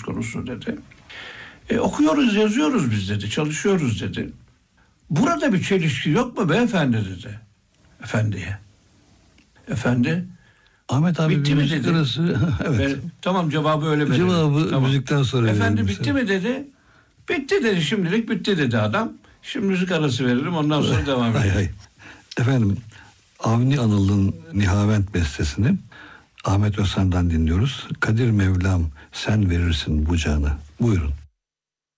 konusu dedi. Okuyoruz, yazıyoruz biz dedi, çalışıyoruz dedi. Burada bir çelişki yok mu beyefendi dedi. Efendiye. Efendi. Ahmet abi bitti bir mi müzik dedi. arası. Evet. Tamam, cevabı öyle verelim. Cevabı tamam. müzikten sonra Efendi verelim bitti mi dedi. Bitti dedi, şimdilik bitti dedi adam. Şimdi müzik arası verelim, ondan sonra devam edelim. Hay. Efendim, Avni Anıl'ın Nihavent bestesini Ahmet Özhan'dan dinliyoruz. Kadir Mevlam sen verirsin bu canı. Buyurun.